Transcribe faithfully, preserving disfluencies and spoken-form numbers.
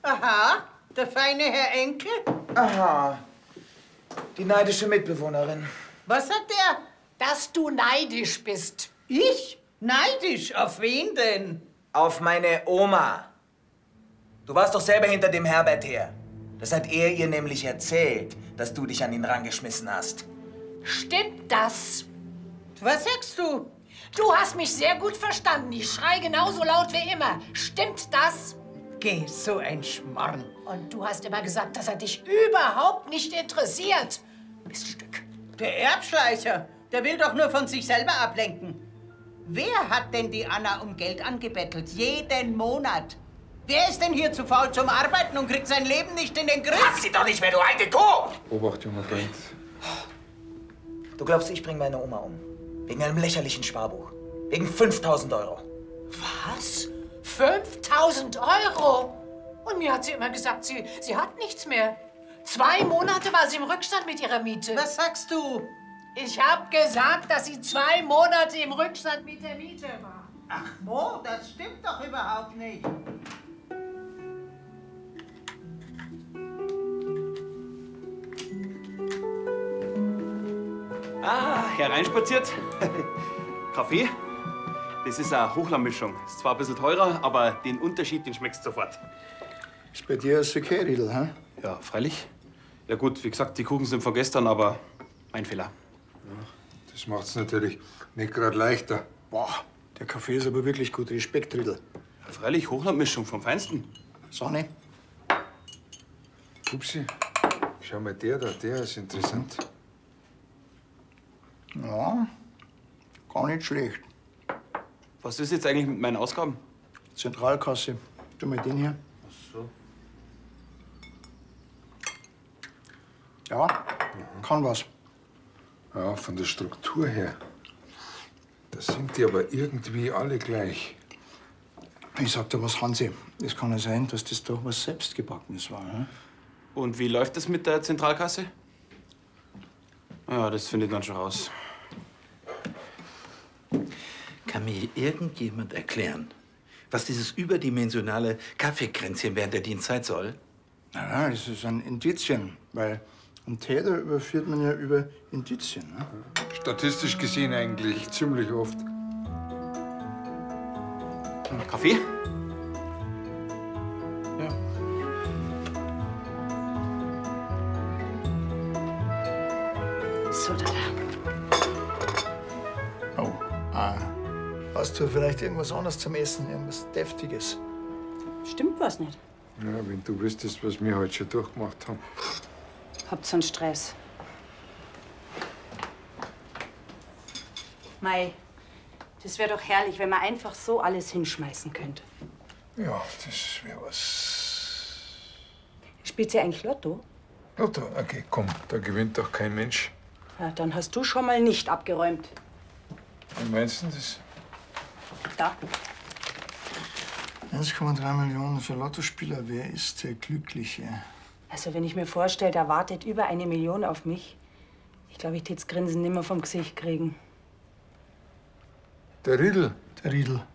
Aha, der feine Herr Enkel. Aha, die neidische Mitbewohnerin. Was sagt er? Dass du neidisch bist. Ich? Neidisch? Auf wen denn? Auf meine Oma. Du warst doch selber hinter dem Herbert her. Das hat er ihr nämlich erzählt, dass du dich an ihn rangeschmissen hast. Stimmt das? Was sagst du? Du hast mich sehr gut verstanden. Ich schrei genauso laut wie immer. Stimmt das? Geh, so ein Schmarrn. Und du hast immer gesagt, dass er dich überhaupt nicht interessiert. Miststück. Der Erbschleicher, der will doch nur von sich selber ablenken. Wer hat denn die Anna um Geld angebettelt? Jeden Monat. Wer ist denn hier zu faul zum Arbeiten und kriegt sein Leben nicht in den Griff? Frag sie doch nicht mehr, du alte Kuh! Obacht, junger Freund. Du glaubst, ich bring meine Oma um? Wegen einem lächerlichen Sparbuch. Wegen fünftausend Euro. Was? fünftausend Euro? Und mir hat sie immer gesagt, sie, sie hat nichts mehr. Zwei Monate war sie im Rückstand mit ihrer Miete. Was sagst du? Ich hab gesagt, dass sie zwei Monate im Rückstand mit der Miete war. Ach, Mo, das stimmt doch überhaupt nicht. Ah, hereinspaziert. Kaffee. Das ist eine Hochlandmischung. Ist zwar ein bisschen teurer, aber den Unterschied, den schmeckst du sofort. Ist bei dir alles okay, Riedl, hä? Ja, freilich. Ja gut, wie gesagt, die Kuchen sind von gestern, aber mein Fehler. Das macht's natürlich nicht gerade leichter. Boah, der Kaffee ist aber wirklich gut. Respekt, Riedl. Ja, freilich, Hochlandmischung vom Feinsten. Sonne? Upsi, schau mal, der da, der ist interessant. Ja, gar nicht schlecht. Was ist jetzt eigentlich mit meinen Ausgaben? Zentralkasse. Tu mal den hier. Ach so. Ja, kann was. Ja, von der Struktur her. Da sind die aber irgendwie alle gleich. Ich sag dir was, Hansi. Es kann ja sein, dass das doch was Selbstgebackenes war. Hm? Und wie läuft das mit der Zentralkasse? Ja, das findet man schon raus. Kann mir irgendjemand erklären, was dieses überdimensionale Kaffeekränzchen während der Dienstzeit soll? Na, na, das ist ein Indizien, weil einen Täter überführt man ja über Indizien. Ne? Statistisch gesehen eigentlich ziemlich oft. Kaffee? Ja. So, da. Oh, ah. Hast du vielleicht irgendwas anderes zum Essen? Irgendwas Deftiges? Stimmt was nicht. Ja, wenn du wüsstest, was wir heute schon durchgemacht haben. Habt so einen Stress. Mei, das wäre doch herrlich, wenn man einfach so alles hinschmeißen könnte. Ja, das wäre was. Spielt sie eigentlich Lotto? Lotto, okay, komm, da gewinnt doch kein Mensch. Ja, dann hast du schon mal nicht abgeräumt. Wie meinst du das? Da. eins Komma drei Millionen für Lottospieler. Wer ist der Glückliche? Also, wenn ich mir vorstelle, da wartet über eine Million auf mich. Ich glaube, ich tät's Grinsen nimmer vom Gesicht kriegen. Der Riedl. Der Riedl.